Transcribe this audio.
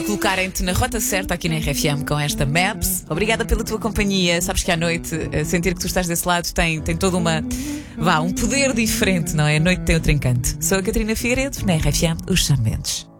Colocarem-te na rota certa aqui na RFM com esta Maps. Obrigada pela tua companhia. Sabes que à noite, sentir que tu estás desse lado tem toda um poder diferente, não é? A noite tem outro encanto. Sou a Catarina Figueiredo, na RFM, os São Mendes.